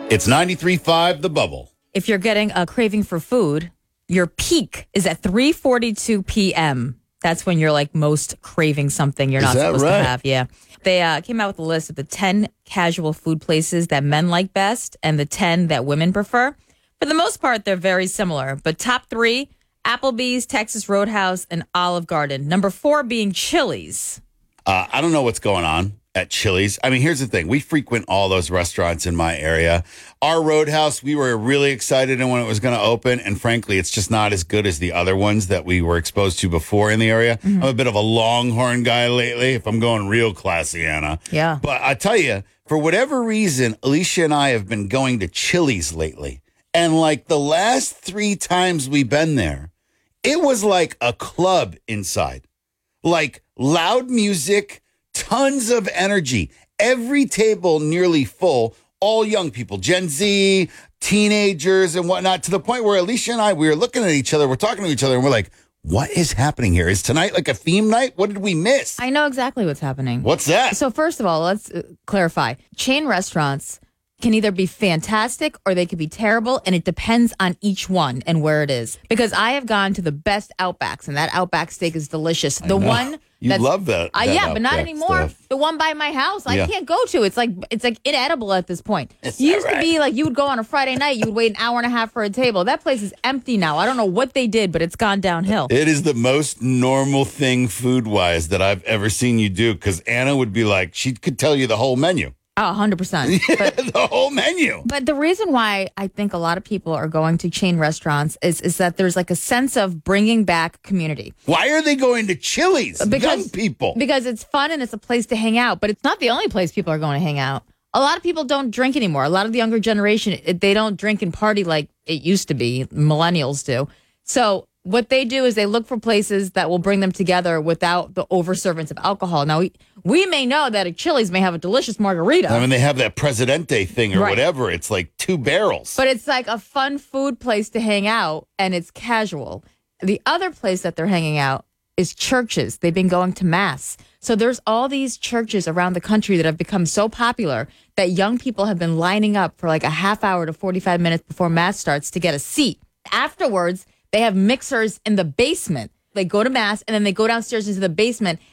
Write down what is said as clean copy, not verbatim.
It's 93.5 The Bubble. If you're getting a craving for food, your peak is at 3:42 p.m. That's when you're like most craving something you're not supposed to have. Yeah. They came out with a list of the 10 casual food places that men like best and the 10 that women prefer. For the most part, they're very similar. But top 3, Applebee's, Texas Roadhouse, and Olive Garden. Number 4 being Chili's. I don't know what's going on at Chili's. I mean, here's the thing. We frequent all those restaurants in my area. Our Roadhouse, we were really excited when it was going to open. And frankly, it's just not as good as the other ones that we were exposed to before in the area. I'm a bit of a Longhorn guy lately, if I'm going real classy, Anna. Yeah. But I tell you, for whatever reason, Alicia and I have been going to Chili's lately. And like the last 3 times we've been there, it was like a club inside. Like loud music, tons of energy. Every table nearly full, all young people, Gen Z, teenagers and whatnot, to the point where Alicia and I, we were looking at each other, we're talking to each other, and we're like, what is happening here? Is tonight like a theme night? What did we miss? I know exactly what's happening. What's that? So first of all, let's clarify. Chain restaurants can either be fantastic or they could be terrible, and it depends on each one and where it is. Because I have gone to the best Outbacks, and that Outback steak is delicious. The one you love that. Yeah, but not Outback anymore. stuff. The one by my house, I can't go to. It's like inedible at this point. It used to be like you would go on a Friday night, you would wait an hour and a half for a table. That place is empty now. I don't know what they did, but it's gone downhill. It is the most normal thing food-wise that I've ever seen you do, because Anna would be like, she could tell you the whole menu. Oh, 100%. But, the whole menu. But the reason why I think a lot of people are going to chain restaurants is that there's like a sense of bringing back community. Why are they going to Chili's? Young people. Because it's fun and it's a place to hang out. But it's not the only place people are going to hang out. A lot of people don't drink anymore. A lot of the younger generation, they don't drink and party like it used to be. Millennials do. So what they do is they look for places that will bring them together without the overservice of alcohol. Now, we may know that a Chili's may have a delicious margarita. I mean, they have that Presidente thing or Right. whatever. It's like 2 barrels. But it's like a fun food place to hang out, and it's casual. The other place that they're hanging out is churches. They've been going to mass. So there's all these churches around the country that have become so popular that young people have been lining up for like a half hour to 45 minutes before mass starts to get a seat. Afterwards, they have mixers in the basement. They go to mass and then they go downstairs into the basement